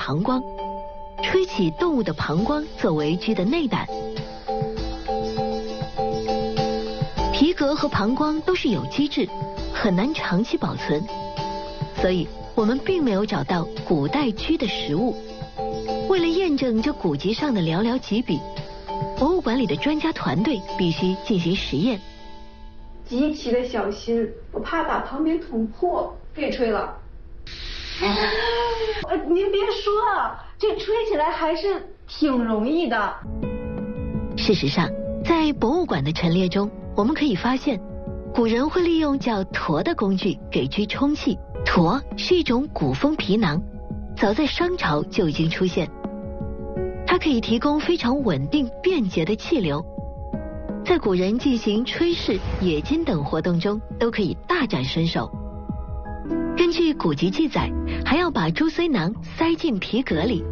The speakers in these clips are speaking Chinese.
膀胱，吹起动物的膀胱作为居的内胆。皮革和膀胱都是有机质，很难长期保存，所以我们并没有找到古代居的实物。为了验证这古籍上的寥寥几笔，博物馆里的专家团队必须进行实验。 极其的小心，我怕把旁边捅破。可以吹了。您别说，这吹起来还是挺容易的。 事实上，在博物馆的陈列中，我们可以发现，古人会利用叫橐的工具给居充气。橐是一种鼓风皮囊，早在商朝就已经出现。它可以提供非常稳定便捷的气流，在古人进行炊事、冶金等活动中都可以大展身手。根据古籍记载，还要把猪髓囊塞进皮革里。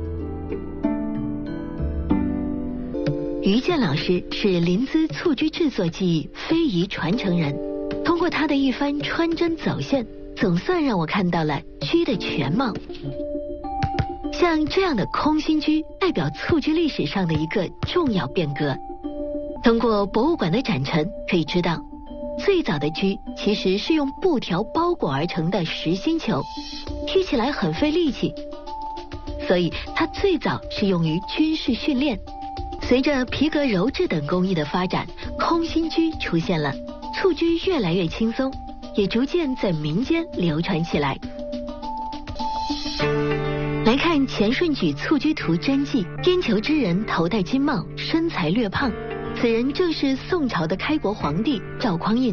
于健老师是临淄蹴鞠制作技艺非遗传承人，通过他的一番穿针走线，总算让我看到了鞠的全貌。像这样的空心鞠代表蹴鞠历史上的一个重要变革。通过博物馆的展陈可以知道，最早的鞠其实是用布条包裹而成的实心球，踢起来很费力气，所以它最早是用于军事训练。随着皮革鞣制等工艺的发展，空心鞠出现了，蹴鞠越来越轻松，也逐渐在民间流传起来。来看钱顺举蹴鞠图真迹，颠裘之人头戴金帽，身材略胖，此人正是宋朝的开国皇帝赵匡胤。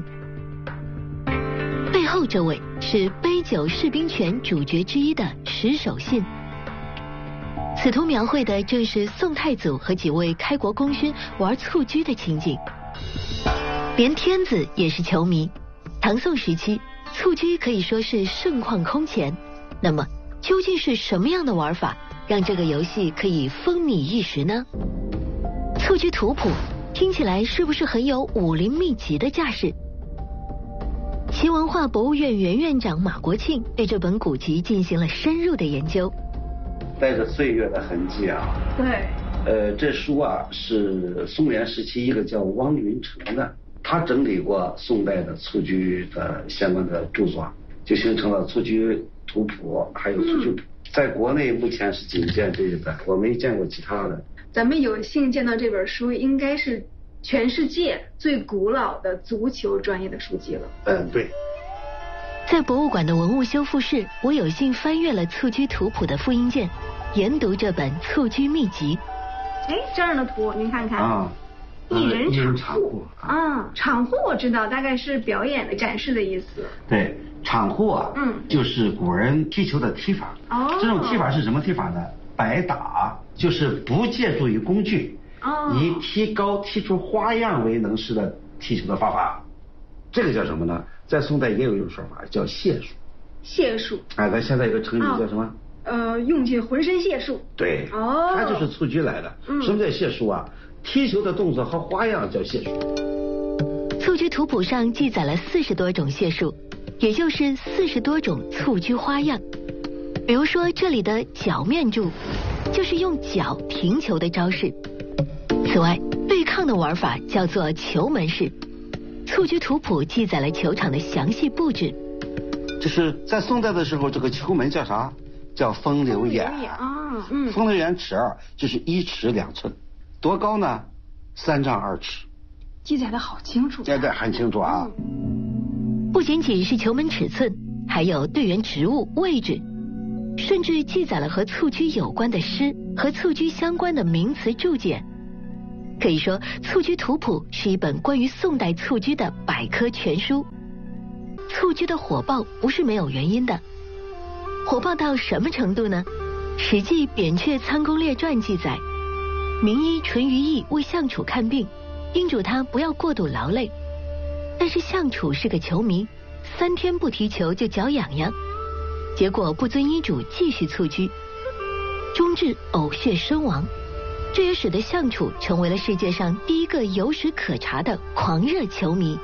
背后这位是杯酒释兵权主角之一的石守信。此图描绘的正是宋太祖和几位开国功勋玩蹴鞠的情景。连天子也是球迷，唐宋时期蹴鞠可以说是盛况空前。那么究竟是什么样的玩法让这个游戏可以风靡一时呢？蹴鞠图谱听起来是不是很有武林秘籍的架势？齐文化博物院原院长马国庆对这本古籍进行了深入的研究。 带着岁月的痕迹啊。 对。 这书啊是宋元时期一个叫汪云成的，他整理过宋代的蹴鞠的相关的著作，就形成了蹴鞠图谱，还有蹴鞠谱。在国内目前是仅见这一本，我没见过其他的。 咱们有幸见到这本书，应该是全世界最古老的足球专业的书籍了。 对。 在博物馆的文物修复室，我有幸翻阅了蹴鞠图谱的复印件，研读这本蹴鞠秘籍。 这样的图您看看啊， 一人场户啊，场户我知道，大概是表演的展示的意思。 对，场户啊，就是古人踢球的踢法。哦，这种踢法是什么踢法呢？摆打，就是不借助于工具，以踢高踢出花样为能事的踢球的方法。这个叫什么呢？在宋代也有一种说法叫解数。 解数。 咱现在有个成语叫什么？ 用尽浑身解数。 对。它就是蹴鞠来的。什么叫解数啊？踢球的动作和花样叫解数。 蹴鞠图谱上记载了40多种解数，也就是40多种蹴鞠花样。比如说这里的脚面柱，就是用脚停球的招式。此外，对抗的玩法叫做球门式。蹴鞠图谱记载了球场的详细布置。 就是在宋代的时候，这个球门叫啥？叫风流眼。风流眼尺2，就是1尺2寸，多高呢？3丈2尺。 记载的好清楚。 对，很清楚啊。 不仅仅是球门尺寸，还有队员职务、位置，甚至记载了和蹴鞠有关的诗和蹴鞠相关的名词注解。可以说，蹴鞠图谱是一本关于宋代蹴鞠的百科全书。蹴鞠的火爆不是没有原因的，火爆到什么程度呢？《史记·扁鹊参公列传》记载，名医淳于意为相楚看病，叮嘱他不要过度劳累，但是相楚是个球迷，3天不踢球就脚痒痒，结果不遵医嘱继续蹴鞠，终致呕血身亡。这也使得相楚成为了世界上第一个有史可查的狂热球迷。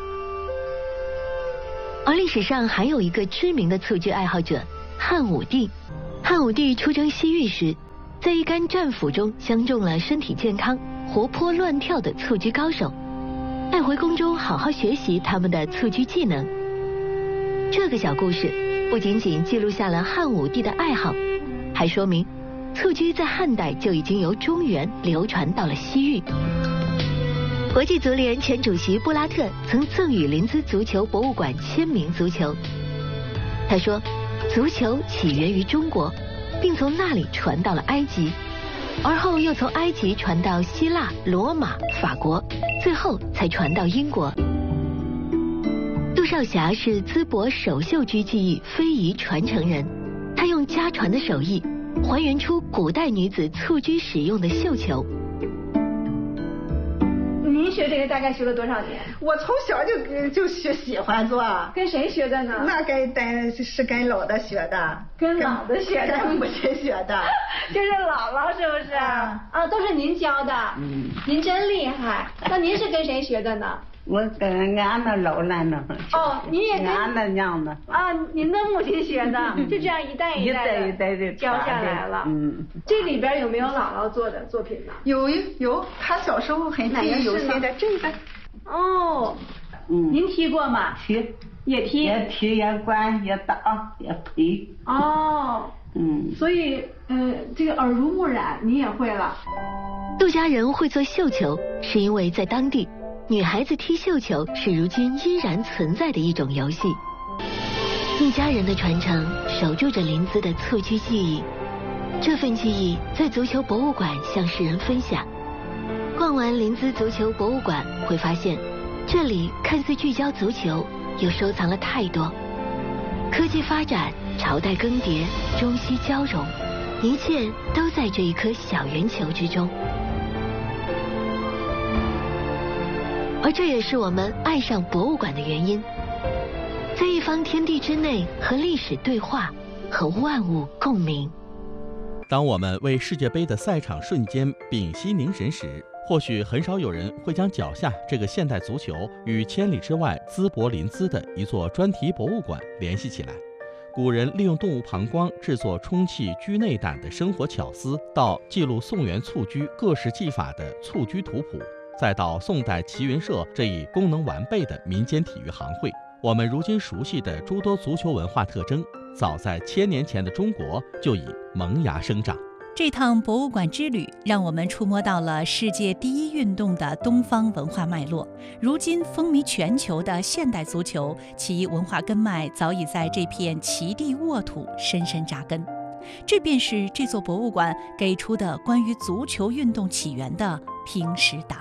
而历史上还有一个知名的蹴鞠爱好者汉武帝。汉武帝出征西域时， 在一杆战斧中相中了身体健康、活泼乱跳的蹴鞠高手，带回宫中好好学习他们的蹴鞠技能。这个小故事不仅仅记录下了汉武帝的爱好，还说明蹴鞠在汉代就已经由中原流传到了西域。国际足联前主席布拉特曾赠予临淄足球博物馆签名足球。他说，足球起源于中国，并从那里传到了埃及，而后又从埃及传到希腊、罗马、法国，最后才传到英国。杜少侠是淄博手绣鞠技艺非遗传承人，他用家传的手艺还原出古代女子蹴鞠使用的绣球。 您学这个大概学了多少年？ 我从小就喜欢做。 跟谁学的呢？ 那是跟老的学的。 跟老的学的， 跟母亲学的。 就是姥姥是不是？啊，都是您教的。您真厉害。那您是跟谁学的呢？ 我跟俺的老奶奶。 哦，您也跟俺的娘的。 啊，您的母亲学的，就这样一代一代的教下来了。这里边有没有姥姥做的作品呢？ 有，她小时候很踢，有些的这个。 哦。您踢过吗？ 踢。 也踢。 也踢，也管，也打，也推。 哦。所以这个耳濡目染，你也会了。 杜家人会做绣球，是因为在当地，女孩子踢绣球是如今依然存在的一种游戏。一家人的传承，守住着临淄的蹴鞠技艺。这份技艺在足球博物馆向世人分享。逛完临淄足球博物馆，会发现这里看似聚焦足球，又收藏了太多。科技发展，朝代更迭，中西交融，一切都在这一颗小圆球之中。而这也是我们爱上博物馆的原因，在一方天地之内和历史对话，和万物共鸣。 当我们为世界杯的赛场瞬间屏息凝神时，或许很少有人会将脚下这个现代足球与千里之外淄博临淄的一座专题博物馆联系起来。古人利用动物膀胱制作充气居内胆的生活巧思，到记录宋元蹴鞠各式技法的蹴鞠图谱，再到宋代齐云社这一功能完备的民间体育行会，我们如今熟悉的诸多足球文化特征，早在1000年前的中国就已萌芽生长。 这趟博物馆之旅让我们触摸到了世界第一运动的东方文化脉络。如今风靡全球的现代足球，其文化根脉早已在这片奇地沃土深深扎根。这便是这座博物馆给出的关于足球运动起源的平实答